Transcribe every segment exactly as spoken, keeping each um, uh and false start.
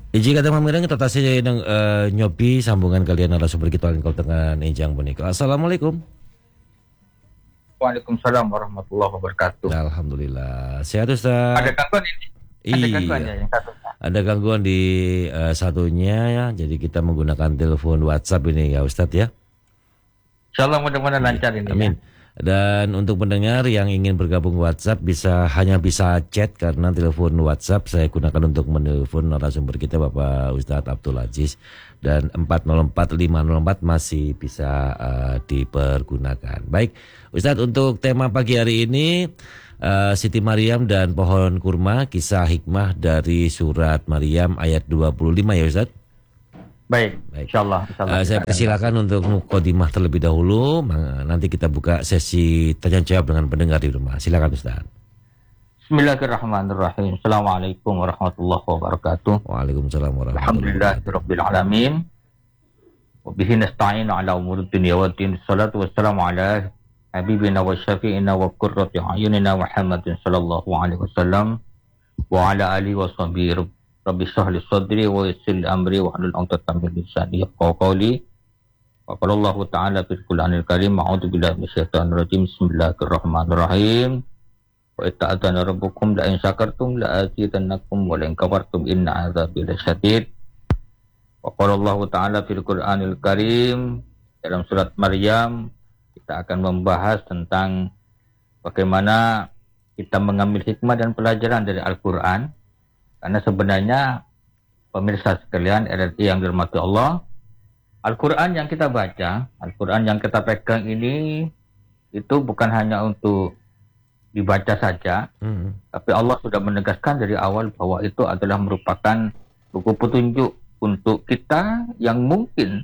Iji kata mamirang tatasi ng uh, nyobi sambungan kalian narasumber kita kau dengan Ijang Boneka. Assalamualaikum. Waalaikumsalam warahmatullahi wabarakatuh. Alhamdulillah. Sehat Ustaz. Ada gangguan ini? Ada Iya. gangguan ya yang satunya. Ada gangguan di uh, satunya ya. Jadi kita menggunakan telepon WhatsApp ini ya Ustaz ya. Insyaallah mudah-mudahan lancar ini. Amin. Ya. Dan untuk pendengar yang ingin bergabung WhatsApp bisa hanya bisa chat karena telepon WhatsApp saya gunakan untuk menelpon narasumber kita Bapak Ustadz Abdul Aziz dan empat nol empat lima nol empat masih bisa uh, dipergunakan. Baik, Ustadz untuk tema pagi hari ini uh, Siti Maryam dan pohon kurma, kisah hikmah dari surat Maryam ayat dua puluh lima ya Ustadz. Baik, Baik. Insyaallah, insyaallah uh, saya persilakan untuk mukadimah terlebih dahulu. Nanti kita buka sesi tanya jawab dengan pendengar di rumah. Silakan Ustaz. Bismillahirrahmanirrahim. Assalamualaikum warahmatullahi wabarakatuh. Waalaikumsalam warahmatullahi wabarakatuh. Alhamdulillahirabbil alamin. Wa bihi nasta'inu ala umurid dunya waddin. Shalatu wassalamu ala habibina wa syafi'ina wa qurrati a'yunina Muhammadin sallallahu alaihi wasallam wa ala alihi wa sahbihi. Rabbi shrah li sadri wa yassir li amri wa hlul 'uqdatam min lisani yafqahu qawli. Wa qala Allah ta'ala fil Qur'anil Karim, a'udzu billahi minasyaitonir rajim. Bismillahirrahmanirrahim. Wa ta'adzana rabbukum la in syakartum la azidannakum wa la in kafartum inna 'adzabi lasyadid. Wa qala Allah ta'ala fil Qur'anil Karim, dalam surat Maryam kita akan membahas tentang bagaimana kita mengambil hikmah dan pelajaran dari Al-Qur'an. Karena sebenarnya pemirsa sekalian R R I yang dirahmati Allah, Al-Quran yang kita baca, Al-Quran yang kita pegang ini itu bukan hanya untuk dibaca saja, hmm. tapi Allah sudah menegaskan dari awal bahwa itu adalah merupakan buku petunjuk untuk kita yang mungkin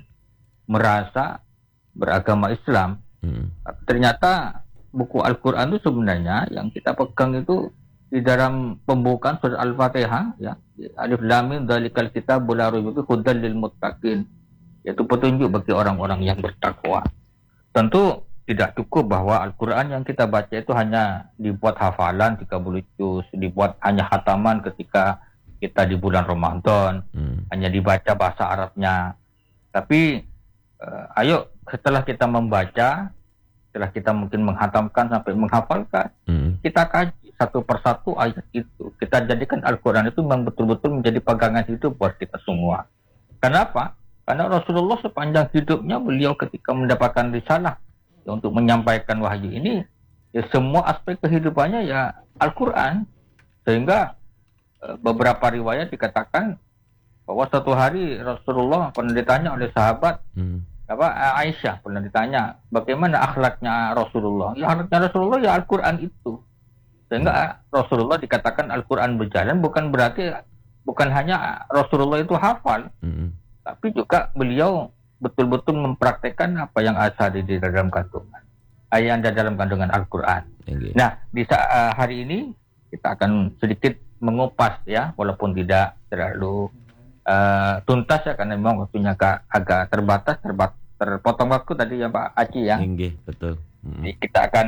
merasa beragama Islam. Hmm. Tapi ternyata buku Al-Quran itu sebenarnya yang kita pegang itu di dalam pembukaan surat Al-Fatihah ya, Alif Lam Mim dzalikal kitabul la raiba fihi hudan lil muttaqin, yaitu petunjuk bagi orang-orang yang bertakwa. Tentu tidak cukup bahwa Al-Qur'an yang kita baca itu hanya dibuat hafalan tiga puluh juz, dibuat hanya khataman ketika kita di bulan Ramadan, hmm. hanya dibaca bahasa Arabnya. Tapi uh, ayo setelah kita membaca, setelah kita mungkin menghatamkan sampai menghafalkan, hmm. kita kaji satu persatu ayat itu. Kita jadikan Al-Quran itu memang betul-betul menjadi pegangan hidup buat kita semua. Kenapa? Karena Rasulullah sepanjang hidupnya beliau ketika mendapatkan risalah ya, untuk menyampaikan wahyu ini, ya semua aspek kehidupannya ya Al-Quran. Sehingga e, beberapa riwayat dikatakan bahwa satu hari Rasulullah pernah ditanya oleh sahabat, hmm. apa Aisyah pernah ditanya bagaimana akhlaknya Rasulullah. Ya akhlaknya Rasulullah ya Al-Quran itu. Sehingga Rasulullah dikatakan Al-Quran berjalan bukan berarti bukan hanya Rasulullah itu hafal, mm-hmm. tapi juga beliau betul-betul mempraktekkan apa yang ada di dalam kandungan, yang ada dalam kandungan Al-Quran. Okay. Nah, di saat hari ini kita akan sedikit mengupas ya, walaupun tidak terlalu uh, tuntas ya, karena memang waktunya agak, agak terbatas, terbat, terpotong waktu tadi ya Pak Aci ya. Okay, betul. Mm-hmm. Jadi kita akan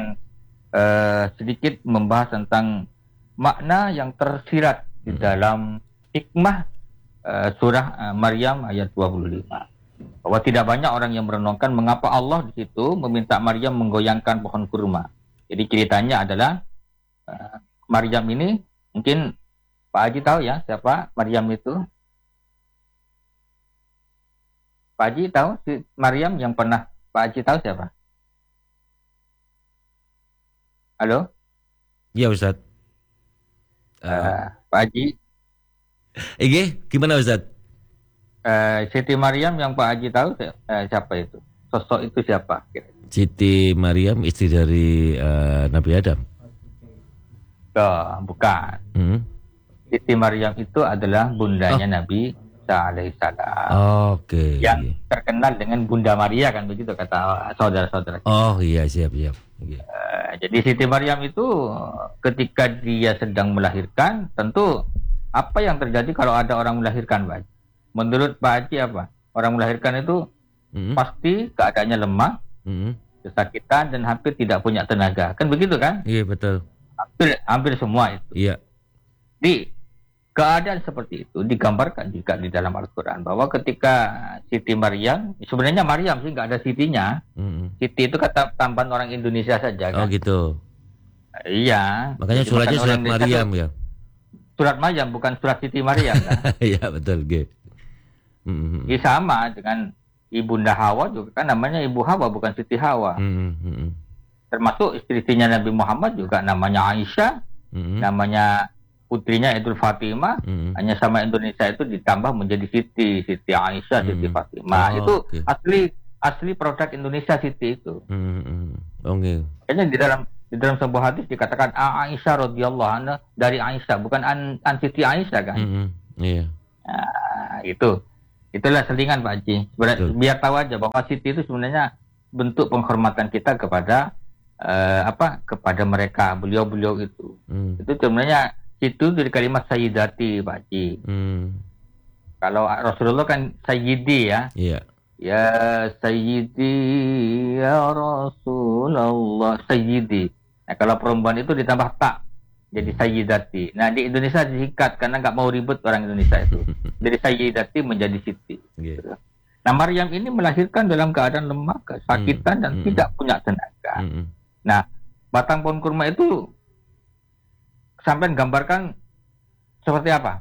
Uh, sedikit membahas tentang makna yang tersirat di hmm. dalam hikmah uh, surah uh, Maryam ayat dua puluh lima. Bahwa tidak banyak orang yang merenungkan mengapa Allah di situ meminta Maryam menggoyangkan pohon kurma. Jadi ceritanya adalah uh, Maryam ini, mungkin Pak Haji tahu ya siapa Maryam itu? Pak Haji tahu si Maryam yang pernah Pak Haji tahu siapa? Halo? Iya Ustaz. Uh, uh, Pak Haji. Ege, gimana Ustaz? Uh, Siti Maryam yang Pak Haji tahu uh, siapa itu? Sosok itu siapa? Siti Maryam istri dari uh, Nabi Adam. Oh, bukan. Hmm. Siti Maryam itu adalah bundanya oh. Nabi Isa alaihissalam. Oh, oke. Okay. Yang terkenal dengan Bunda Maria kan begitu kata saudara-saudara. Oh iya siap siap. Okay. Uh, jadi Siti Maryam itu ketika dia sedang melahirkan, tentu apa yang terjadi kalau ada orang melahirkan, Pak? Menurut Pak Haji apa? Orang melahirkan itu mm-hmm. pasti keadaannya lemah, mm-hmm. kesakitan dan hampir tidak punya tenaga, kan begitu kan? Iya betul. Hampir hampir semua itu. Iya. Di keadaan seperti itu digambarkan juga di dalam Al-Quran bahwa ketika Siti Maryam, sebenarnya Maryam sih nggak ada Sitinya, mm-hmm. Siti itu kata tambahan orang Indonesia saja kan. Oh gitu. Iya. Makanya suratnya surat Maryam ya. Surat Maryam bukan surat Siti Maryam kan. Iya betul gitu. Mm-hmm. Ini sama dengan Ibunda Hawa juga kan namanya Ibu Hawa bukan Siti Hawa. Mm-hmm. Termasuk istrinya Nabi Muhammad juga namanya Aisyah, mm-hmm. namanya putrinya Idul Fatimah, mm-hmm. hanya sama Indonesia itu ditambah menjadi Siti, Siti Aisyah, mm-hmm. Siti Fatimah. Oh, itu okay. asli asli produk Indonesia Siti itu. Mm-hmm. Okay. Kayaknya di dalam di dalam sebuah hadis dikatakan Aisyah radhiyallahu anha dari Aisyah, bukan an, an Siti Aisyah kan? Mm-hmm. Yeah. Nah, itu itulah selingan Pak Haji. Biar tahu aja bahwa Siti itu sebenarnya bentuk penghormatan kita kepada uh, apa? kepada mereka, beliau-beliau itu. Mm. Itu sebenarnya itu dari kalimat sayyidati Pak Haji. Hmm. Kalau Rasulullah kan sayyidi ya. Iya. Ya sayyidi ya Rasulullah sayyidi. Nah kalau perempuan itu ditambah tak jadi sayyidati. Nah di Indonesia disingkat karena nggak mau ribut orang Indonesia itu. Dari sayyidati menjadi siti. Yeah. Nah Maryam ini melahirkan dalam keadaan lemah, kesakitan hmm. dan hmm. tidak punya tenaga. Hmm. Nah batang pohon kurma itu sampai gambarkan seperti apa?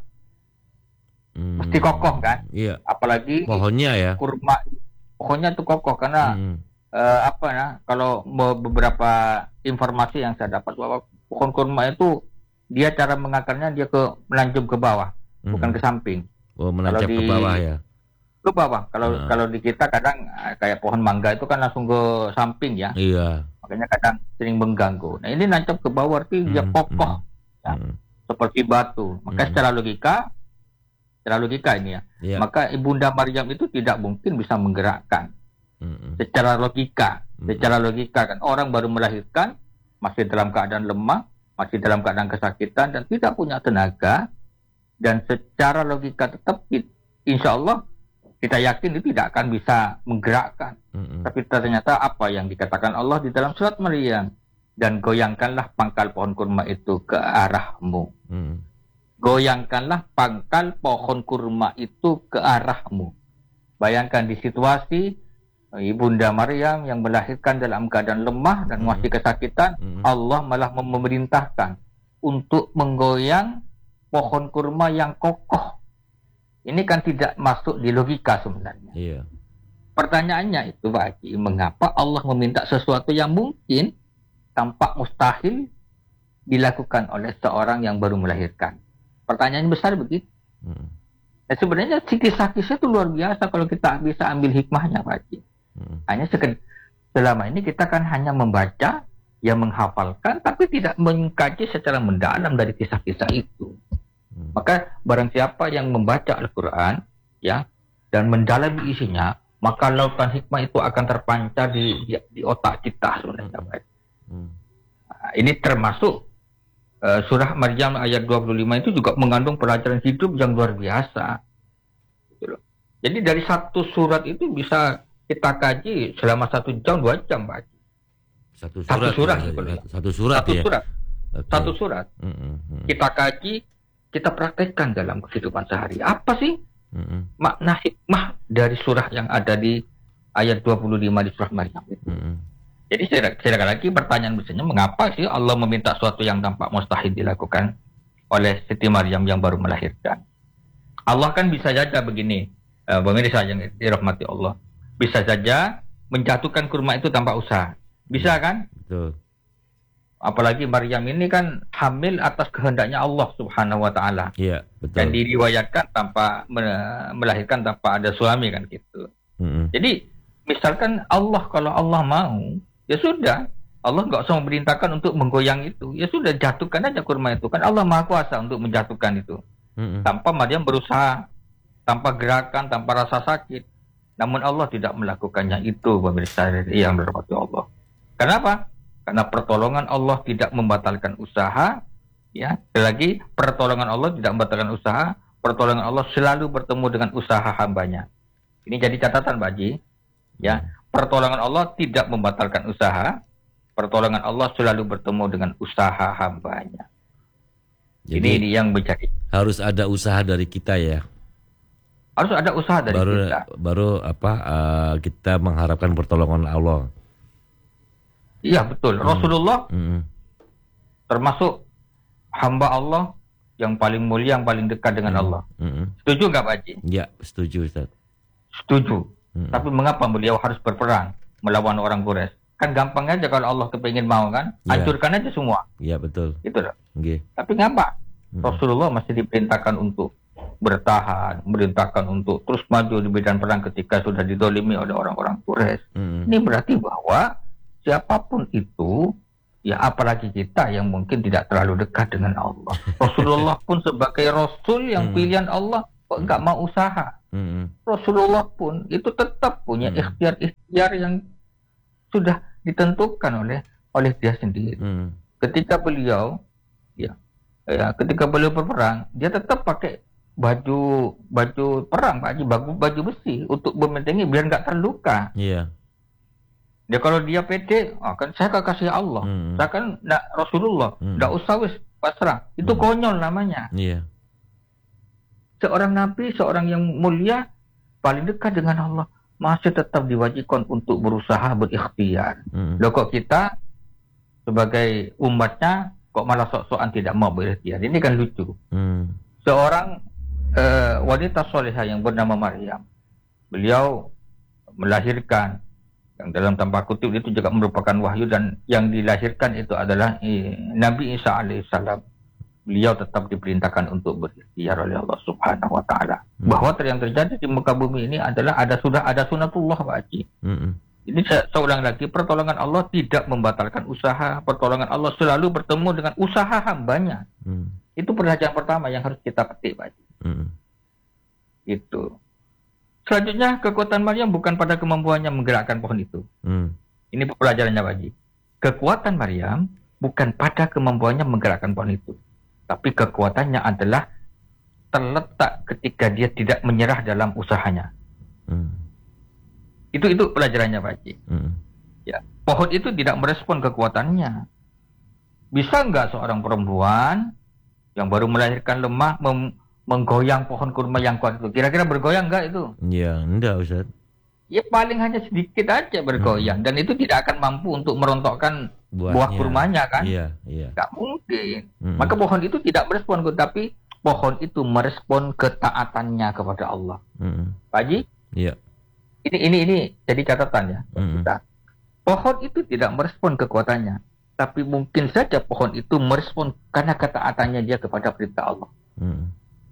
Hmm, Mesti kokoh kan? Iya. Apalagi pohonnya ya. Kurma, pohonnya itu kokoh karena hmm. uh, apa ya? Kalau beberapa informasi yang saya dapat bahwa pohon kurma itu dia cara mengakarnya dia ke melanjut ke bawah, hmm. bukan ke samping. Oh, menancap di, ke bawah ya? Ke bawah. Kalau hmm. kalau di kita kadang kayak pohon mangga itu kan langsung ke samping ya. Iya. Makanya kadang sering mengganggu. Nah ini nancap ke bawah artinya hmm. dia kokoh. Hmm. Ya, hmm. seperti batu. Maka hmm. secara logika, secara logika ini ya, yeah. maka Ibunda Maryam itu tidak mungkin bisa menggerakkan. Hmm. Secara logika, hmm. secara logika kan orang baru melahirkan, masih dalam keadaan lemah, masih dalam keadaan kesakitan dan tidak punya tenaga, dan secara logika tetap, insya Allah kita yakin itu tidak akan bisa menggerakkan. Hmm. Tapi ternyata apa yang dikatakan Allah di dalam surat Maryam? Dan goyangkanlah pangkal pohon kurma itu ke arahmu. Hmm. Goyangkanlah pangkal pohon kurma itu ke arahmu. Bayangkan di situasi Ibunda Maryam yang melahirkan dalam keadaan lemah dan masih hmm. kesakitan, hmm. Allah malah memerintahkan untuk menggoyang pohon kurma yang kokoh. Ini kan tidak masuk di logika sebenarnya. Yeah. Pertanyaannya itu Pak Haji, mengapa Allah meminta sesuatu yang mungkin tampak mustahil dilakukan oleh seorang yang baru melahirkan? Pertanyaan besar begitu. Hmm. Nah, sebenarnya kisah-kisah itu luar biasa kalau kita bisa ambil hikmahnya Pak Haji. Hmm. Hanya seked- selama ini kita kan hanya membaca, ya menghafalkan, tapi tidak mengkaji secara mendalam dari kisah-kisah itu. Hmm. Maka barang siapa yang membaca Al-Quran ya dan mendalami isinya, maka lautan hikmah itu akan terpancar di, di, di otak kita sebenarnya Pak Haji. Hmm. Nah, ini termasuk uh, surah Maryam ayat dua puluh lima itu juga mengandung pelajaran hidup yang luar biasa. Gitu loh. Jadi dari satu surat itu bisa kita kaji selama satu jam dua jam Pak. Satu surat. Satu surat. Ya, ya. Satu surat. Satu ya? surat. Okay. Satu surat. Hmm, hmm, hmm. Kita kaji, kita praktekkan dalam kehidupan sehari. Apa sih hmm. makna hikmah dari surah yang ada di ayat dua puluh lima di surah Maryam itu? Hmm. Jadi sekali lagi pertanyaan besarnya, mengapa sih Allah meminta sesuatu yang tampak mustahil dilakukan oleh Siti Maryam yang baru melahirkan? Allah kan bisa saja begini, uh, pemirsa yang dirahmati Allah, bisa saja menjatuhkan kurma itu tanpa usaha, bisa kan? Betul. Apalagi Maryam ini kan hamil atas kehendaknya Allah Subhanahu Wa Taala. Iya, betul. Dan diriwayatkan tanpa melahirkan tanpa ada suami kan gitu. Mm-hmm. Jadi misalkan Allah kalau Allah mau, ya sudah, Allah nggak usah memerintahkan untuk menggoyang itu. Ya sudah, jatuhkan aja kurma itu. Kan Allah Maha Kuasa untuk menjatuhkan itu. Mm-hmm. Tanpa Maryam berusaha, tanpa gerakan, tanpa rasa sakit. Namun Allah tidak melakukannya itu, pemirsa yang dirahmati Allah. Kenapa? Karena pertolongan Allah tidak membatalkan usaha. Ya, lagi pertolongan Allah tidak membatalkan usaha. Pertolongan Allah selalu bertemu dengan usaha hambanya. Ini jadi catatan Pak Haji. Ya, pertolongan Allah tidak membatalkan usaha. Pertolongan Allah selalu bertemu dengan usaha hambanya. Jadi ini, ini yang menjadi. Harus ada usaha dari kita ya. Harus ada usaha dari baru, kita. Baru apa uh, kita mengharapkan pertolongan Allah. Iya betul. Hmm. Rasulullah hmm. termasuk hamba Allah yang paling mulia, yang paling dekat dengan hmm. Allah. Hmm. Setuju nggak Pak Haji? Ya, setuju Ustaz. Setuju. Hmm. Tapi mengapa beliau harus berperang melawan orang Quraisy? Kan gampang aja kalau Allah kepingin mau kan, ya. Hancurkan aja semua. Iya betul. Itu loh. Okay. Tapi ngapa? Hmm. Rasulullah masih diperintahkan untuk bertahan, memerintahkan untuk terus maju di medan perang ketika sudah didolimi oleh orang-orang Quraisy. Hmm. Ini berarti bahwa siapapun itu, ya apalagi kita yang mungkin tidak terlalu dekat dengan Allah. Rasulullah pun sebagai Rasul yang hmm. pilihan Allah kok nggak mau usaha. Hmm. Rasulullah pun itu tetap punya hmm. ikhtiar-ikhtiar yang sudah ditentukan oleh oleh dia sendiri. Hmm. Ketika beliau, ya, ya, ketika beliau berperang, dia tetap pakai baju baju perang, Pak Haji, baju baju besi untuk membentengi biar nggak terluka. Iya. Yeah. Ya kalau dia pede, oh, kan saya kekasih Allah, hmm. saya kan nggak Rasulullah, nggak hmm. usah wis pasrah. Itu hmm. konyol namanya. Iya. Yeah. Seorang nabi, seorang yang mulia, paling dekat dengan Allah, masih tetap diwajibkan untuk berusaha berikhtiar. Hmm. Loh kok kita sebagai umatnya kok malah sok-sokan tidak mau berikhtiar? Ini kan lucu. Hmm. Seorang uh, wanita solehah yang bernama Maryam, beliau melahirkan, yang dalam tanpa kutip itu juga merupakan wahyu, dan yang dilahirkan itu adalah eh, Nabi Isa alaihissalam. Beliau tetap diperintahkan untuk berikhtiar oleh Allah Subhanahu wa taala. Hmm. Bahwa yang terjadi di muka bumi ini adalah ada sudah ada sunatullah, Pak Haji. Hmm. Ini saya, saya ulang lagi, pertolongan Allah tidak membatalkan usaha. Pertolongan Allah selalu bertemu dengan usaha hambanya. Hmm. Itu pelajaran pertama yang harus kita petik, Pak Haji. Hmm. Itu. Selanjutnya, kekuatan Maryam bukan pada kemampuannya menggerakkan pohon itu. Hmm. Ini pelajarannya, Pak Haji. Kekuatan Maryam bukan pada kemampuannya menggerakkan pohon itu. Tapi kekuatannya adalah terletak ketika dia tidak menyerah dalam usahanya. Hmm. Itu itu pelajarannya, Pak Haji. Hmm. Ya, pohon itu tidak merespon kekuatannya. Bisa nggak seorang perempuan yang baru melahirkan lemah mem- menggoyang pohon kurma yang kuat itu? Kira-kira bergoyang nggak itu? Ya, enggak, Ustaz. Ya paling hanya sedikit aja bergoyang, hmm. dan itu tidak akan mampu untuk merontokkan buahnya. Buah kurmanya kan? Iya, iya. Gak mungkin. Hmm. Maka pohon itu tidak merespon, tapi pohon itu merespon ketaatannya kepada Allah. Hmm. Pak Haji? Iya. Ini ini ini jadi catatan ya. Hmm. Kita. Pohon itu tidak merespon kekuatannya, tapi mungkin saja pohon itu merespon karena ketaatannya dia kepada perintah Allah. Hmm.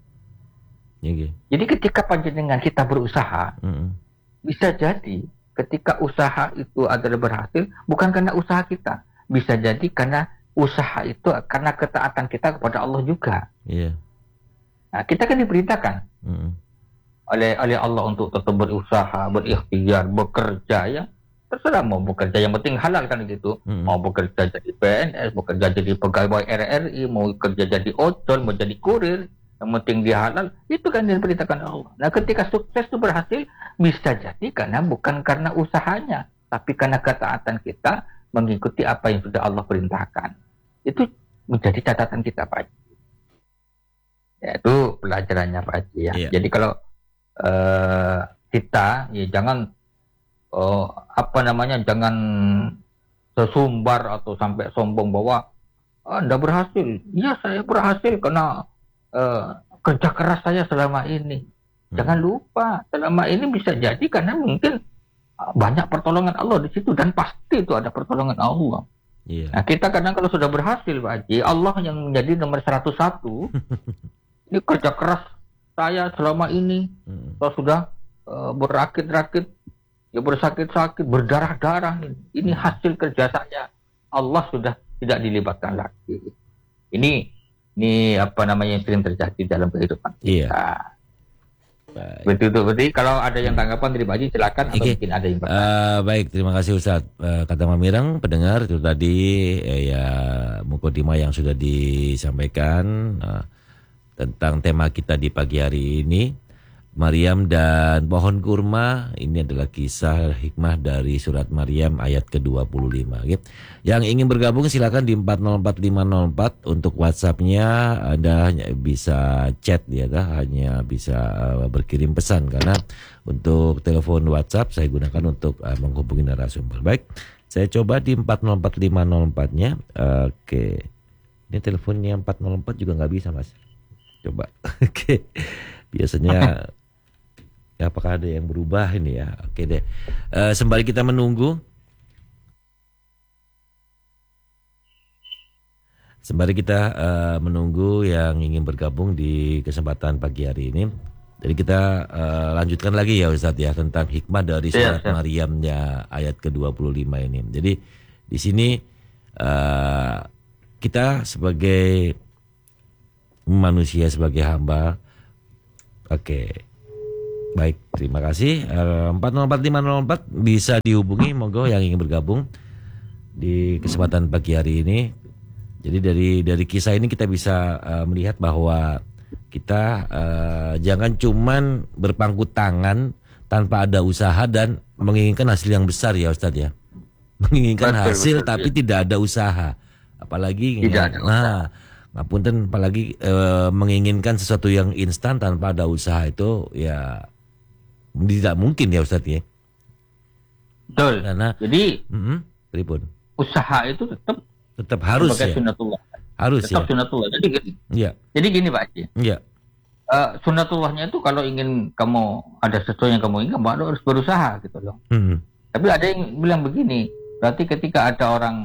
Okay. Jadi ketika panjenengan kita berusaha, hmm. bisa jadi ketika usaha itu adalah berhasil bukan karena usaha kita, bisa jadi karena usaha itu karena ketaatan kita kepada Allah juga. Iya. Yeah. Nah, kita kan diperintahkan mm. oleh oleh Allah untuk tetap berusaha, berikhtiar, bekerja ya. Terserah mau bekerja, yang penting halal kan gitu. Mm. Mau bekerja jadi P N S, bekerja jadi pegawai R R I, mau kerja jadi ojol, mau jadi kurir. Yang penting dia halal, itu kan yang diperintahkan Allah. Nah ketika sukses itu berhasil, bisa jadi karena bukan karena usahanya, tapi karena ketaatan kita mengikuti apa yang sudah Allah perintahkan. Itu menjadi catatan kita, Pak Haji. Ya, itu pelajarannya, Pak Haji ya. Yeah. Jadi kalau uh, kita, ya jangan uh, apa namanya, jangan sesumbar atau sampai sombong bahwa Anda berhasil. Ya saya berhasil karena Uh, kerja keras saya selama ini. Hmm. Jangan lupa, selama ini bisa jadi karena mungkin uh, banyak pertolongan Allah di situ, dan pasti itu ada pertolongan Allah. Yeah. Nah kita kadang kalau sudah berhasil, Pak Haji, Allah yang menjadi nomor seratus satu. Ini kerja keras saya selama ini, hmm. saya sudah uh, berakit-rakit, ya bersakit-sakit, berdarah-darah. Ini, ini hasil kerja saya. Allah sudah tidak dilibatkan lagi. Ini Ini apa namanya yang sering terjadi dalam kehidupan kita. Iya. Betul betul. Berarti kalau ada yang tanggapan dari Pak Haji silakan, atau okay. mungkin ada yang uh, baik, terima kasih Ustaz. Uh, kata Mamirang, pendengar itu tadi eh, ya mukadimah yang sudah disampaikan uh, tentang tema kita di pagi hari ini. Maryam dan pohon kurma. Ini adalah kisah hikmah dari surat Maryam ayat ke dua puluh lima. Yang ingin bergabung silakan di empat nol empat lima nol empat. Untuk WhatsApp-nya Anda hanya bisa chat ya, hanya bisa uh, berkirim pesan, karena untuk telepon WhatsApp saya gunakan untuk uh, menghubungi narasumber. Baik, saya coba di empat nol empat lima nol empat-nya. Uh, Oke. Ini teleponnya empat nol empat juga nggak bisa, Mas. Coba. Oke. Biasanya ya, apakah ada yang berubah ini ya? Oke deh. Uh, sembari kita menunggu, sembari kita uh, menunggu yang ingin bergabung di kesempatan pagi hari ini, jadi kita uh, lanjutkan lagi ya Ustadz ya, tentang hikmah dari surat ya, ya. Maryamnya ayat ke dua puluh lima ini. Jadi di sini uh, kita sebagai manusia, sebagai hamba, oke. Okay. Baik, terima kasih. empat nol empat lima nol empat bisa dihubungi, monggo yang ingin bergabung di kesempatan pagi hari ini. Jadi dari dari kisah ini kita bisa uh, melihat bahwa kita uh, jangan cuman berpangku tangan tanpa ada usaha dan menginginkan hasil yang besar ya Ustadz ya. Menginginkan betul, hasil betul, tapi betul. Tidak ada usaha. Apalagi tidak ada usaha. Nah, ngapunten apalagi uh, menginginkan sesuatu yang instan tanpa ada usaha itu ya tidak mungkin ya Ustadz ya. Betul. Karena jadi mm-hmm, usaha itu tetap tetap harus ya. Sunnatullah. Harus tetap ya. Sunnatullah. Jadi gini. Ya. Jadi gini Pak Haji. Iya. Uh, sunnatullahnya itu kalau ingin kamu ada sesuatu yang kamu inginkan, kamu harus berusaha gitu loh. Mm-hmm. Tapi ada yang bilang begini, berarti ketika ada orang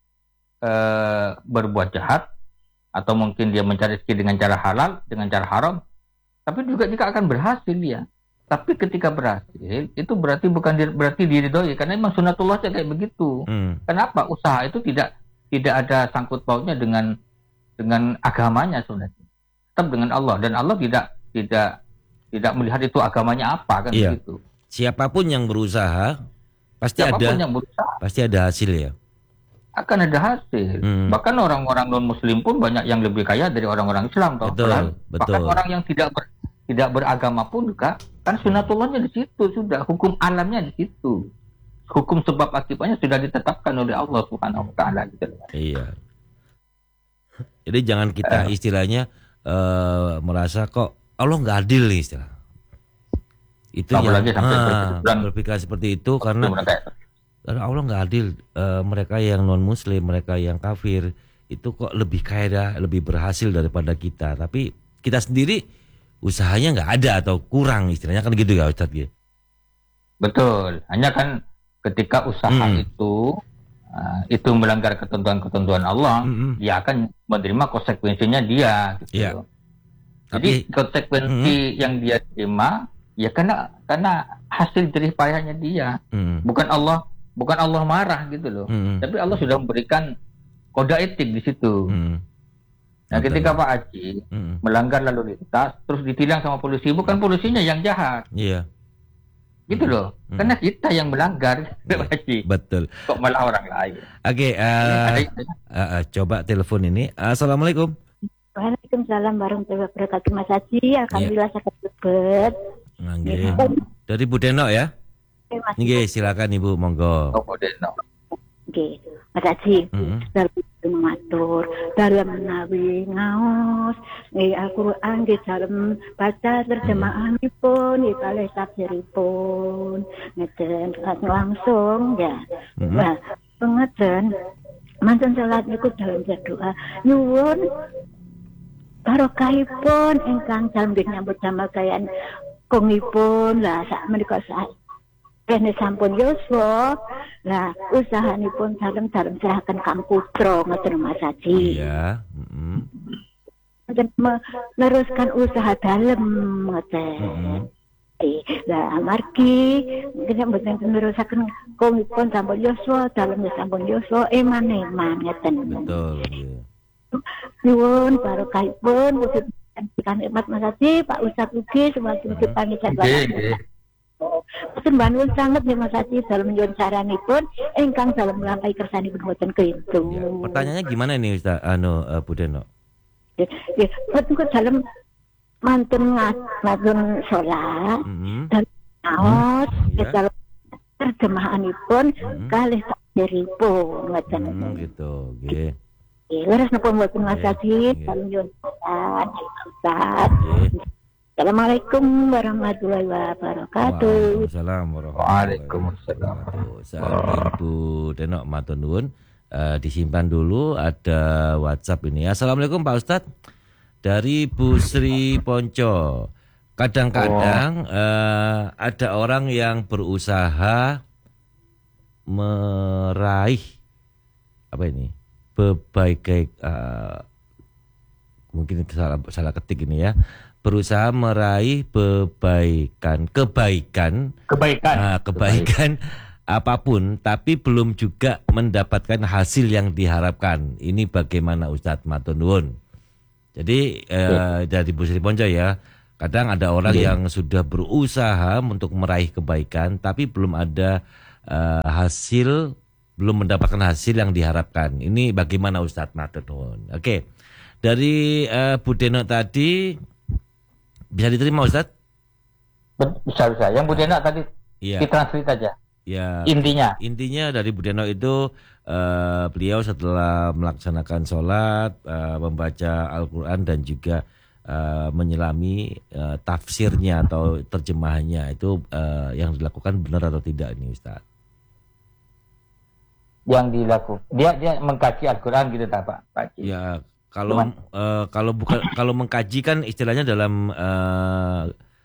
uh, berbuat jahat atau mungkin dia mencari rezeki dengan cara halal, dengan cara haram, tapi juga jika akan berhasil ya. Tapi ketika berhasil, itu berarti bukan di, berarti diridhoi, karena memang sunnatullahnya kayak begitu. Hmm. Kenapa? Usaha itu tidak tidak ada sangkut pautnya dengan dengan agamanya sunatnya. Tetap dengan Allah, dan Allah tidak tidak tidak melihat itu agamanya apa kan iya. Begitu. Siapapun yang berusaha pasti Siapapun ada yang berusaha, pasti ada hasil ya. Akan ada hasil. Hmm. Bahkan orang-orang non Muslim pun banyak yang lebih kaya dari orang-orang Islam. Toh. Betul, betul. Bahkan orang yang tidak ber, tidak beragama pun juga kan sunnatullahnya di situ sudah, hukum alamnya di situ, hukum sebab akibatnya sudah ditetapkan oleh Allah Subhanahu Wa Taala gitu. Iya. Jadi jangan kita istilahnya uh, merasa kok Allah nggak adil nih istilah. Itu yang ah, berpikir seperti itu karena karena Allah nggak adil. Uh, mereka yang non Muslim, mereka yang kafir itu kok lebih kaya, lebih berhasil daripada kita. Tapi kita sendiri usahanya nggak ada atau kurang istilahnya kan gitu ya Ustadz ya. Betul. Hanya kan ketika usaha hmm. itu uh, itu melanggar ketentuan-ketentuan Allah, hmm. dia akan menerima konsekuensinya dia. Gitu. Ya. Jadi Tapi, konsekuensi hmm. yang dia terima ya karena karena hasil jerih payahnya dia. Hmm. Bukan Allah bukan Allah marah gitu loh. Hmm. Tapi Allah sudah memberikan kode etik di situ. Hmm. Nah, ketika Pak Haji mm. melanggar lalu lintas, terus ditilang sama polisi, bukan polisinya yang jahat. Iya. Gitu loh. Mm. Karena kita yang melanggar, yeah. Pak Haji. Betul. Kok malah orang lain. Oke, okay, uh, uh, uh, coba telepon ini. Assalamualaikum. Waalaikumsalam warahmatullahi wabarakatuh. Mas Haji, alhamdulillah yeah. sakit bebet. Nggih. Dari Bu Deno ya? Nggih, silakan Ibu, monggo. Oh, Bu Deno. Nggih. Mas Haji, mm-hmm. matur dari menawi ngaos nggih Al-Qur'an nggih dalem baca terjemahanipun nggih kalih tafsiripun ngeten langsung ya. Nah, pengeten manten salat niku dalem doa nyuwun barokahipun ingkang dalem nyambut damel kayan kongipun lah sak menika sak kene sampun yuswa, lah usahanipun dalem-dalem serahkan Kang Putra ngoten Mas Haji. Iya, heeh. Mm-hmm. Meneruskan usaha dalem ngoten. Heeh. Mm-hmm. Lah amargi kene mboten nerusaken kongipun sampun yuswa, dalem sampun yuswa eman-eman ngoten. Betul, iya. Nuwun barokahipun wujud nikmat Mas Haji, Pak Ustadz ugi semoga pamitan bapak. Boten bangun sanget ya Mas Haji dalam nyuwun saranipun ingkang dalam nglampahi kersanipun boten kintu. Ya, pertanyaannya gimana nih Ustaz anu uh, Bu Deno? Ya, ya boten kok dalam mantun mantun sholat Mm-hmm. dan naos Iya. kita terjemahanipun Mm-hmm. kalih takdiripun ngoten. Hmm, gitu. Nggih. Nggih, leres napa mboten Mas Nggih, Haji, nggih. salam nyuwun Ustaz. Ustaz. Nggih. Assalamualaikum warahmatullahi wabarakatuh. Waalaikumsalam warahmatullahi Waalaikumsalam. wabarakatuh. Saking Bu Denok matur nuwun. Eh, disimpan dulu, ada WhatsApp ini. Assalamualaikum Pak Ustadz. Dari Bu Sri Ponco. Kadang-kadang eh, ada orang yang berusaha meraih apa ini? Berbagai eh, mungkin salah salah ketik ini ya. Berusaha meraih kebaikan, kebaikan, Kebaikan. ah, kebaikan apapun, tapi belum juga mendapatkan hasil yang diharapkan. Ini bagaimana Ustadz matur nuwun? Jadi eh, dari Bu Sri Ponco ya, kadang ada orang Ya. yang sudah berusaha untuk meraih kebaikan, tapi belum ada eh, hasil, belum mendapatkan hasil yang diharapkan. Ini bagaimana Ustadz matur nuwun? Oke, dari eh, Bu Denok tadi bisa diterima Ustadz? Bisa bisa. Yang Bu Denok tadi Iya. ditranslate aja. Ya. Intinya. Intinya dari Bu Denok itu eh, beliau setelah melaksanakan sholat, eh, membaca Al-Quran dan juga eh, menyelami eh, tafsirnya atau terjemahannya itu eh, yang dilakukan benar atau tidak ini Ustaz? Yang dilakukan. Dia dia mengkaji Al-Quran gitu tak Pak? Pak Haji? Ya kalau Cuman- eh, kalau bukan kalau mengkaji kan istilahnya dalam eh,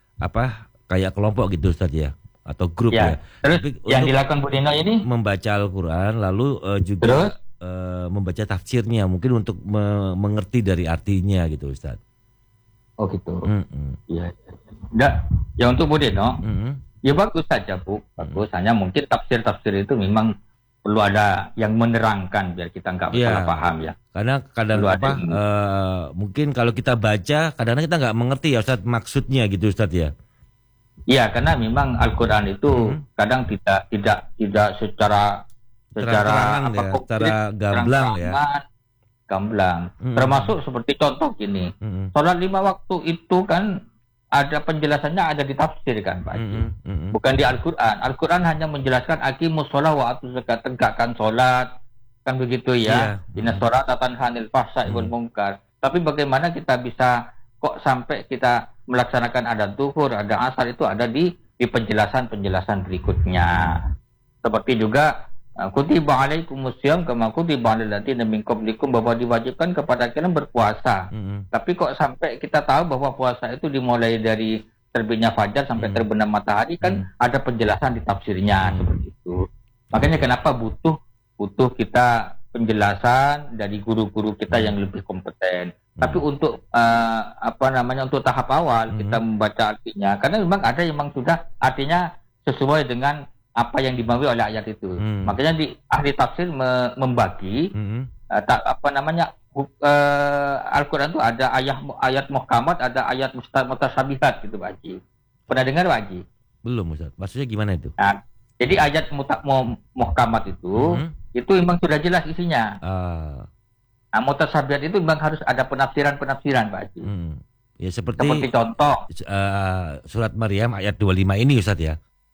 apa kayak kelompok gitu Ustaz ya atau grup ya. Ya. Terus Tapi yang untuk dilakukan Bu Denok ini membaca Al-Quran lalu eh, juga terus eh, membaca tafsirnya mungkin untuk me- mengerti dari artinya gitu Ustaz. oh gitu. Mm-mm. Iya. Enggak. Ya untuk Bu Denok, Mm-mm. ya bagus saja Bu. Bagus. Hanya mungkin tafsir-tafsir itu memang perlu ada yang menerangkan biar kita nggak Iya. salah paham ya. Karena kadang Perlu ada apa yang- eh, mungkin kalau kita baca kadang-kadang kita nggak mengerti ya Ustaz maksudnya gitu Ustaz ya. Iya, karena memang Al-Quran itu Mhm. kadang tidak tidak tidak secara secara Terang-terangan apa ya, konkret, secara gamblang ya. terang-terangan, gamblang. Mhm. Termasuk seperti contoh gini, Mm-mm. sholat lima waktu itu kan ada penjelasannya ada di tafsir kan Pak Haji. Mm-mm. Mm-mm. Bukan di Al-Quran. Al-Quran hanya menjelaskan aqimus sholat wa atu zakat, tegakkan sholat kan begitu ya. Iya. Inna sholata tanha 'anil fahsya'i wal munkar. Tapi bagaimana kita bisa kok sampai kita melaksanakan ada zuhur, ada asar itu ada di di penjelasan-penjelasan berikutnya. Seperti juga uh, kutiba alaikumus syiyam kama kutiba alal ladzina min qablikum, bahwa diwajibkan kepada kalian berpuasa. Mm-mm. Tapi kok sampai kita tahu bahwa puasa itu dimulai dari terbitnya fajar sampai Hmm. terbenam matahari kan Hmm. ada penjelasan di tafsirnya Hmm. seperti itu. Makanya kenapa butuh butuh kita penjelasan dari guru-guru kita Hmm. yang lebih kompeten. Hmm. Tapi untuk eh, apa namanya untuk tahap awal Hmm. kita membaca artinya, karena memang ada yang memang sudah artinya sesuai dengan apa yang dimaui oleh ayat itu. Hmm. Makanya di ahli tafsir me- membagi Mm-mm. eh, tak, apa namanya hu- eh, Al-Quran itu ada ayat ayat muhkamat, ada ayat musta- mutasyabihat gitu Pak Haji. Pernah dengar Pak Haji? Belum Ustaz. Maksudnya gimana itu? Nah, jadi ayat muta- mu- muhkamat itu Mhm. itu memang sudah jelas isinya. Ah, Nah, mutasyabihat itu memang harus ada penafsiran-penafsiran Pak Haji. mm. Ya seperti, Seperti contoh, eh, surat Maryam ayat dua puluh lima ini Ustaz ya.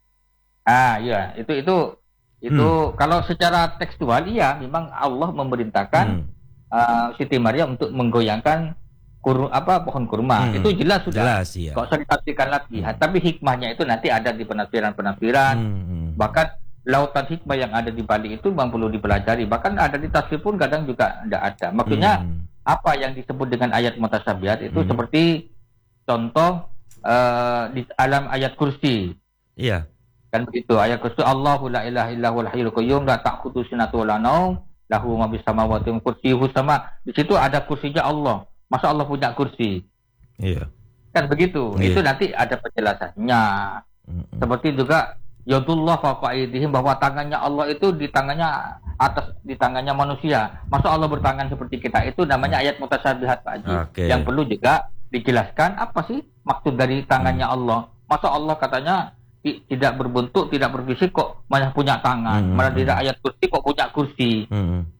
ah iya itu itu itu Hmm. kalau secara tekstual iya memang Allah memerintahkan Hmm. uh, Siti Maryam untuk menggoyangkan kur apa pohon kurma. Hmm. Itu jelas sudah. Jelas ya. Kok usah ditafsirkan lagi. Hmm. Tapi hikmahnya itu nanti ada di penafsiran-penafsiran. Hmm, hmm. Bahkan lautan hikmah yang ada di balik itu memang perlu dipelajari. Bahkan ada di tafsir pun kadang juga tidak ada. Maksudnya Hmm. apa yang disebut dengan ayat mutasyabihat itu Hmm. seperti contoh uh, di alam ayat kursi. Iya. Kan begitu ayat kursi, Allahu la ilaha illa huwal hayyul qayyum la ta'khudhuhu sinatun wa la naum lahu ma bis samawati wa kursiyyuhus sama. Di situ ada kursinya Allah. Masa Allah punya kursi? Iya. Kan begitu. Iya. Itu nanti ada penjelasannya. Hmm. Seperti juga yadullah fawqa aydihim, bahwa tangannya Allah itu di tangannya atas di tangannya manusia. Masa Allah bertangan seperti kita? Itu namanya ayat mutasyabihat Pak Haji. Oke. Yang perlu juga dijelaskan apa sih maksud dari tangannya Allah. Masa Allah katanya ti- tidak berbentuk, tidak berfisik kok malah punya tangan. Hmm. Malah di ayat kursi kok punya kursi. Hmm.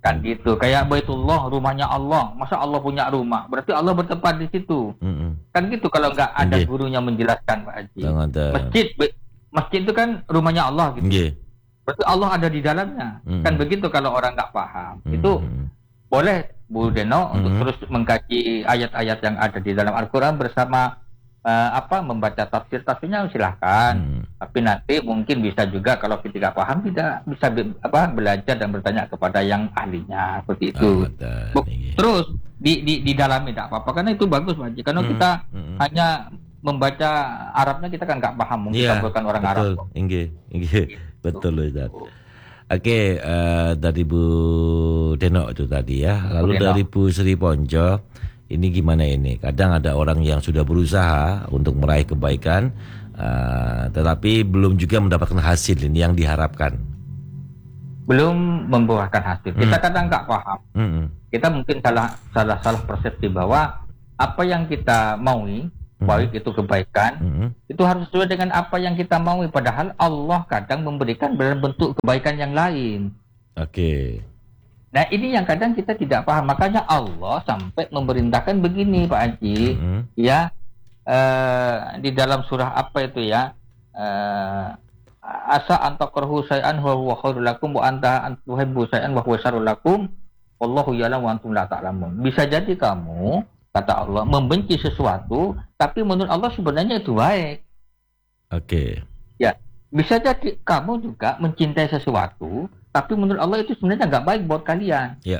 Kan gitu. Kayak Baitullah, rumahnya Allah. Masa Allah punya rumah? Berarti Allah bertempat di situ. Hmm. Kan gitu kalau nggak ada yeah. gurunya menjelaskan, Pak Haji. Masjid, masjid itu kan rumahnya Allah gitu. Yeah. Berarti Allah ada di dalamnya. Hmm. Kan begitu kalau orang nggak paham. Hmm. Itu boleh Bu Deno hmm. untuk terus mengkaji ayat-ayat yang ada di dalam Al-Quran bersama uh, apa membaca tafsir-tafsirnya silahkan. Hmm. Tapi nanti mungkin bisa juga kalau kita tidak paham tidak bisa be, apa belajar dan bertanya kepada yang ahlinya seperti itu. Oh, terus di di di dalamnya tidak apa-apa karena itu bagus Pak Haji. Karena hmm. kita hmm. hanya membaca Arabnya kita kan nggak paham mungkin yeah, bukan orang betul. Arab. Inge, inge. Betul Ustaz. Oke, uh, dari Bu Deno itu tadi ya. Lalu Bu dari Bu Sri Ponco, ini gimana ini? Kadang ada orang yang sudah berusaha untuk meraih kebaikan, uh, tetapi belum juga mendapatkan hasil ini yang diharapkan. Belum membuahkan hasil. Hmm. Kita kadang nggak paham. Hmm. Kita mungkin salah salah salah persepsi bahwa apa yang kita maui baik itu kebaikan, mm-hmm. itu harus sesuai dengan apa yang kita mau. Padahal Allah kadang memberikan bentuk kebaikan yang lain. Oke. Okay. Nah ini yang kadang kita tidak paham. Makanya Allah sampai memerintahkan begini Pak Haji, mm-hmm. ya uh, di dalam surah apa itu ya, uh, asa antakrahu syai'an wa huwa khairul lakum wa anta antuhibbu syai'an wa huwa syarrul lakum wallahu ya'lamu wa antum la ta'lamun. Bisa jadi kamu kata Allah membenci sesuatu, tapi menurut Allah sebenarnya itu baik. Oke. Okay. Ya, bisa jadi kamu juga mencintai sesuatu, tapi menurut Allah itu sebenarnya nggak baik buat kalian. Ya. Yeah.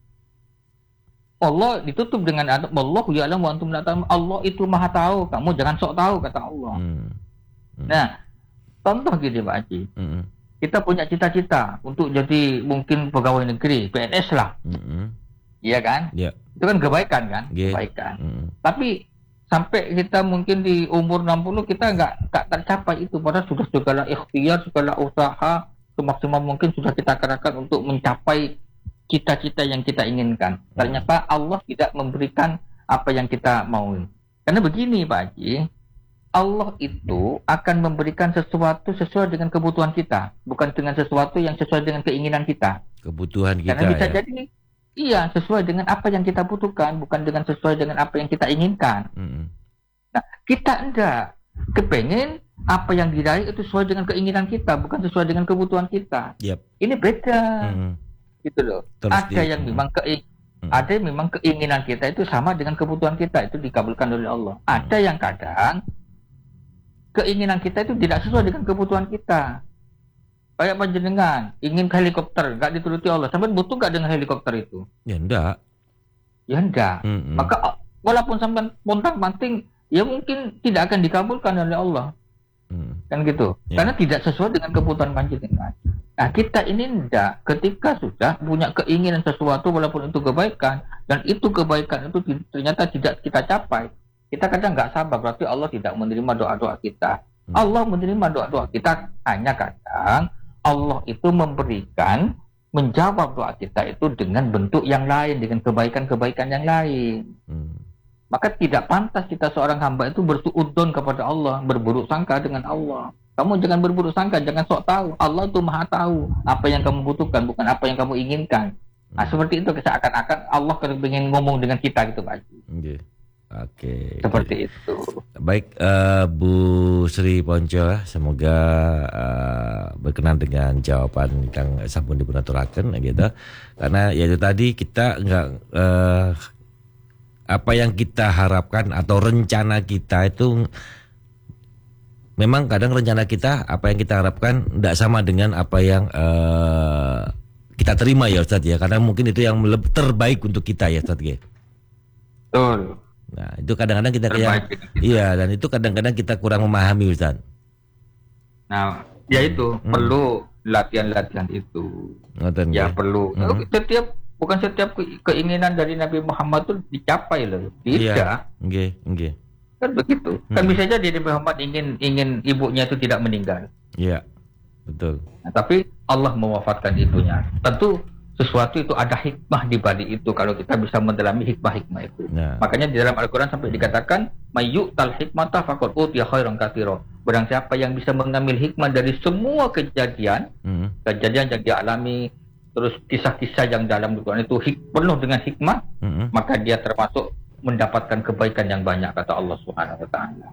Allah ditutup dengan ayat Wallahu ya'lamu wa antum la ta'lamun. Allah itu maha tahu, kamu jangan sok tahu kata Allah. Hmm. Hmm. Nah, contoh gini Pak Haji. Hmm. Kita punya cita-cita untuk jadi mungkin pegawai negeri, P N S lah. Hmm. Iya kan? Iya. Itu kan kebaikan kan? Yeah. Kebaikan. Mm. Tapi sampai kita mungkin di umur enam puluh kita nggak nggak tercapai itu. Padahal sudah segala ikhtiar, segala usaha semaksimal mungkin sudah kita kerahkan untuk mencapai cita-cita yang kita inginkan. Mm. Ternyata Allah tidak memberikan apa yang kita mau. Karena begini Pak Haji, Allah itu akan memberikan sesuatu sesuai dengan kebutuhan kita, bukan dengan sesuatu yang sesuai dengan keinginan kita. Kebutuhan kita. Karena bisa ya? jadi iya, sesuai dengan apa yang kita butuhkan, bukan dengan sesuai dengan apa yang kita inginkan. Mm-hmm. Nah, kita enggak kepengen apa yang diraih itu sesuai dengan keinginan kita, bukan sesuai dengan kebutuhan kita. Yep. Ini beda, mm-hmm. gitu loh. Terus ada di, yang mm-hmm. memang keing, mm-hmm. ada yang memang keinginan kita itu sama dengan kebutuhan kita, itu dikabulkan oleh Allah. Mm-hmm. Ada yang kadang keinginan kita itu tidak sesuai dengan kebutuhan kita. Kayak panjenengan ingin helikopter, nggak dituruti Allah. Sampai butuh nggak dengan helikopter itu? Ya enggak. Ya enggak. Mm-hmm. Maka walaupun sampai pontang-panting, ya mungkin tidak akan dikabulkan oleh Allah. Mm. Kan gitu. Yeah. Karena tidak sesuai dengan kebutuhan panjenengan. Nah kita ini enggak. Ketika sudah punya keinginan sesuatu walaupun itu kebaikan, dan itu kebaikan itu ternyata tidak kita capai, kita kadang nggak sabar. Berarti Allah tidak menerima doa-doa kita. Mm. Allah menerima doa-doa kita, hanya kadang Allah itu memberikan, menjawab doa kita itu dengan bentuk yang lain, dengan kebaikan-kebaikan yang lain. Hmm. Maka tidak pantas kita seorang hamba itu bersuudzon kepada Allah, berburuk sangka dengan Allah. Kamu jangan berburuk sangka, jangan sok tahu. Allah itu maha tahu apa yang kamu butuhkan, bukan apa yang kamu inginkan. Nah seperti itu, seakan-akan Allah ingin ngomong dengan kita gitu Pak Haji. Okay. Oke. Seperti itu. Baik, uh, Bu Sri Ponco, semoga uh, berkenan dengan jawaban yang sampun dipunaturaken gitu. Karena ya itu tadi kita nggak uh, apa yang kita harapkan atau rencana kita itu memang kadang rencana kita apa yang kita harapkan tidak sama dengan apa yang uh, kita terima ya Ustadz ya. Karena mungkin itu yang terbaik untuk kita ya Ustadz ya. Betul. Nah itu kadang-kadang kita kayak iya dan itu kadang-kadang kita kurang memahami Ustaz. Nah ya itu hmm. perlu latihan-latihan itu. Ngoten, ya ya perlu. Hmm. Setiap bukan setiap keinginan dari Nabi Muhammad itu dicapai loh. Tidak. Iya. Nggih, nggih. Kan begitu. Hmm. Kan bisa jadi Nabi Muhammad ingin ingin ibunya itu tidak meninggal. Iya. Betul. Nah, tapi Allah mewafatkan ibunya. Tentu sesuatu itu ada hikmah di balik itu kalau kita bisa mendalami hikmah-hikmah itu. Nah. Makanya di dalam Al-Quran sampai dikatakan mayyu'tal hikmata faqad utiya khairan katsira. Barang siapa yang bisa mengambil hikmah dari semua kejadian, hmm. kejadian yang dialami, terus kisah-kisah yang dalam Al-Quran itu hik- penuh dengan hikmah, mm-hmm. maka dia termasuk mendapatkan kebaikan yang banyak, kata Allah Subhanahu wa taala.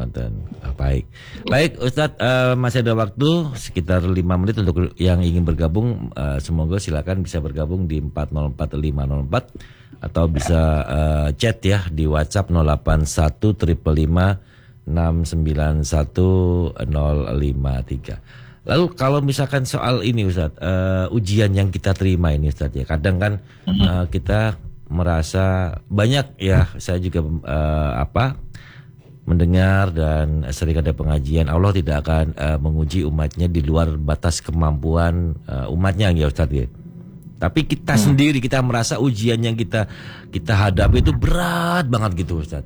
Baik. Baik Ustadz, uh, masih ada waktu sekitar lima menit untuk yang ingin bergabung, uh, semoga silakan bisa bergabung di empat nol empat lima nol empat atau bisa uh, chat ya di WhatsApp nol delapan satu lima lima enam sembilan satu nol lima tiga. Lalu kalau misalkan soal ini Ustadz, uh, ujian yang kita terima ini Ustadz ya, kadang kan uh, kita merasa banyak ya, saya juga uh, apa mendengar dan sering ada pengajian Allah tidak akan uh, menguji umatnya di luar batas kemampuan uh, umatnya ya Ustadz ya. Tapi kita hmm. sendiri kita merasa ujian yang kita kita hadapi itu berat banget gitu Ustadz.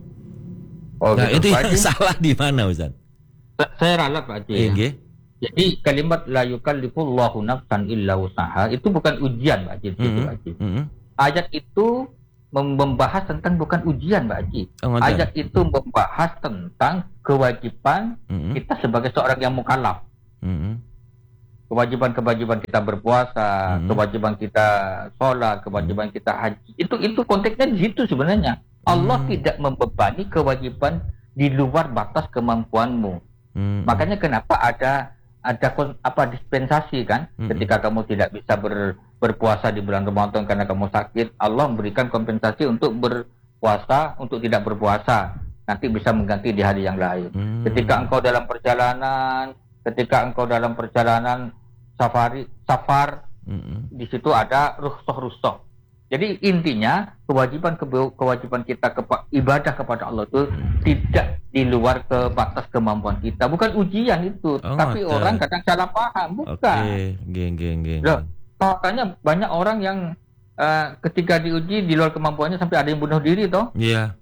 Oh, nah gitu, itu yang salah di mana Ustadz? Saya ralat Pak Haji. Eh, ya. Jadi kalimat la yukallifullahu nafsan illa usaha itu bukan ujian Pak Haji. Mm-hmm. Pak Haji. Mm-hmm. Ayat itu membahas tentang bukan ujian Mbak Haji. Oh, ayat itu membahas tentang kewajiban mm-hmm. kita sebagai seorang yang mukallaf. Mm-hmm. Kewajiban-kewajiban kita berpuasa, mm-hmm. kewajiban kita sholat, kewajiban kita haji. Itu itu konteksnya di situ sebenarnya. Allah mm-hmm. tidak membebani kewajiban di luar batas kemampuanmu. Mm-hmm. Makanya kenapa ada ada apa dispensasi kan? Mm-hmm. Ketika kamu tidak bisa ber berpuasa di bulan Ramadan karena kamu sakit, Allah memberikan kompensasi untuk berpuasa, untuk tidak berpuasa. Nanti bisa mengganti di hari yang lain. Hmm. Ketika engkau dalam perjalanan, ketika engkau dalam perjalanan safari, safar, hmm. di situ ada rukhsah-rukhsah. Jadi intinya kewajiban kewajiban kita kepa, ibadah kepada Allah itu hmm. tidak di luar ke batas kemampuan kita. Bukan ujian itu, oh, tapi ada. Orang kadang salah paham, bukan. Oke, geng geng geng. Makanya banyak orang yang uh, ketika diuji di luar kemampuannya sampai ada yang bunuh diri toh. Iya.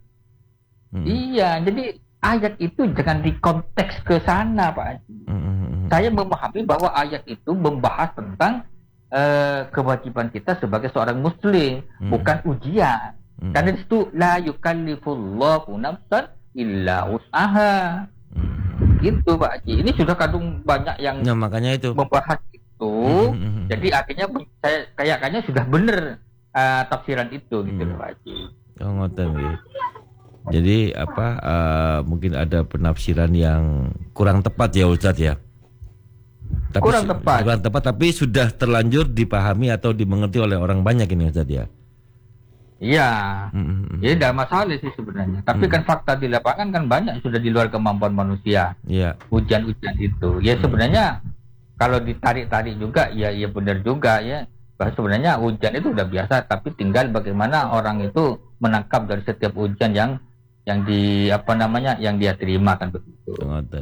Mm. Iya, jadi ayat itu jangan dikonteks ke sana Pak Haji. Mm. Saya memahami bahwa ayat itu membahas tentang uh, kewajiban kita sebagai seorang muslim, mm. bukan ujian. Mm. Karena itu la yukallifullahu nafsan illa usaha. Mm. Gitu Pak Haji. Ini sudah kadung banyak yang nah, makanya itu membahas itu. Mm-hmm. Jadi akhirnya saya kayaknya sudah benar uh, tafsiran itu gitu loh Pak Haji. Oh ngoten gitu. Jadi apa uh, mungkin ada penafsiran yang kurang tepat ya Ustadz ya. Tapi, kurang tepat. Kurang tepat tapi sudah terlanjur dipahami atau dimengerti oleh orang banyak ini Ustadz ya. Iya. Mm-hmm. Jadi tidak masalah sih sebenarnya. Tapi mm-hmm. kan fakta di lapangan kan banyak sudah di luar kemampuan manusia. Iya. Hujan-hujan itu. Ya sebenarnya mm-hmm. kalau ditarik-tarik juga, ya ya benar juga ya. Bahwa sebenarnya hujan itu udah biasa, tapi tinggal bagaimana orang itu menangkap dari setiap hujan yang yang di apa namanya yang dia terima kan begitu.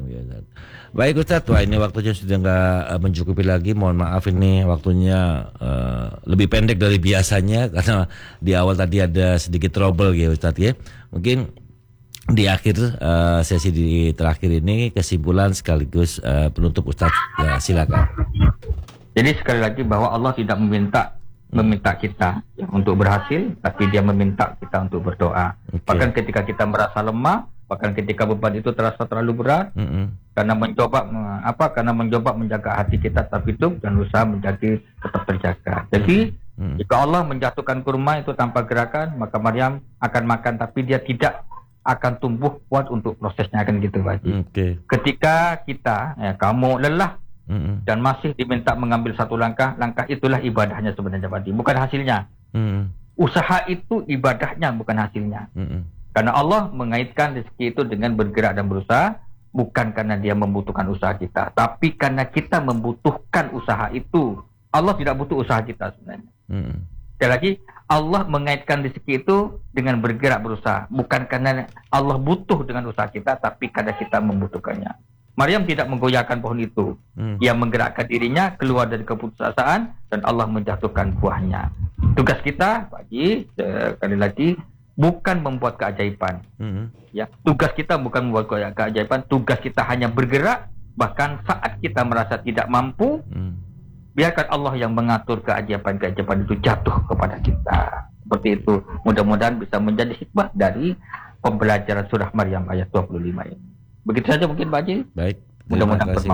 Baik Ustadz, wah ini waktunya sudah nggak uh, mencukupi lagi. Mohon maaf ini waktunya uh, lebih pendek dari biasanya karena di awal tadi ada sedikit trouble ya Ustadz ya. Mungkin di akhir uh, sesi di terakhir ini kesimpulan sekaligus uh, penutup Ustadz, ya silakan. Jadi sekali lagi bahwa Allah tidak meminta meminta kita ya, untuk berhasil, tapi Dia meminta kita untuk berdoa. Okay. Bahkan ketika kita merasa lemah, bahkan ketika beban itu terasa terlalu berat, mm-hmm. karena mencoba apa? Karena mencoba menjaga hati kita tetap hidup dan usaha menjadi tetap terjaga. Jadi mm-hmm. jika Allah menjatuhkan kurma itu tanpa gerakan, maka Maryam akan makan, tapi dia tidak akan tumbuh kuat untuk prosesnya akan gitu Pak Haji. Okay. Ketika kita ya, kamu lelah mm-hmm. dan masih diminta mengambil satu langkah, langkah itulah ibadahnya sebenarnya Pak Haji, bukan hasilnya. Mm-hmm. Usaha itu ibadahnya bukan hasilnya. Mm-hmm. Karena Allah mengaitkan rezeki itu dengan bergerak dan berusaha, bukan karena Dia membutuhkan usaha kita, tapi karena kita membutuhkan usaha itu. Allah tidak butuh usaha kita sebenarnya. Mm-hmm. Sekali lagi, Allah mengaitkan rezeki itu dengan bergerak berusaha, bukan karena Allah butuh dengan usaha kita, tapi karena kita membutuhkannya. Maryam tidak menggoyahkan pohon itu. Hmm. Ia menggerakkan dirinya keluar dari keputusasaan dan Allah menjatuhkan buahnya. Tugas kita, Pak Haji, sekali lagi, bukan membuat keajaiban. Hmm. Ya, tugas kita bukan membuat keajaiban. Tugas kita hanya bergerak. Bahkan saat kita merasa tidak mampu, hmm. biarkan Allah yang mengatur keajaiban-keajaiban itu jatuh kepada kita. Seperti itu. Mudah-mudahan bisa menjadi hikmah dari pembelajaran surah Maryam ayat dua puluh lima ini. Begitu saja mungkin Pak Haji. Baik. Mudah-mudahan bermanfaat.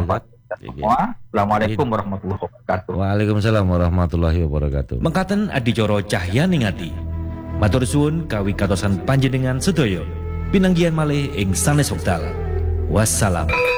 semua. Assalamualaikum warahmatullahi wabarakatuh. Waalaikumsalam warahmatullahi wabarakatuh. Mengkaten adicara cahyaning ati. Matur suwun kawi katosan panjenengan sedaya. Pinanggihan malih ing sanes wekdal. Wassalam.